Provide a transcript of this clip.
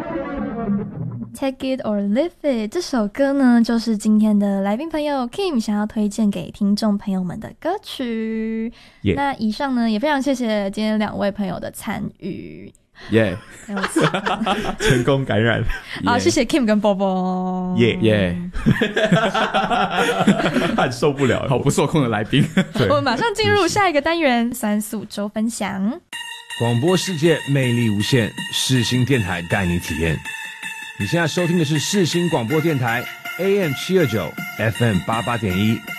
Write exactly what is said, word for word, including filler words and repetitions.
Take It or Leave It 这首歌呢，就是今天的来宾朋友 Kim 想要推荐给听众朋友们的歌曲。Yeah. 那以上呢，也非常谢谢今天两位朋友的参与。 耶、yeah. 成功感染。 好， yeah. 谢谢 Kim 跟波波。 耶耶，他很受不了，好不受控的来宾。 我们马上进入下一个单元，三速周分享。 广播世界魅力无限，世新电台带你体验。你现在收听的是世新广播电台 A M 七二九 F M 八八点一。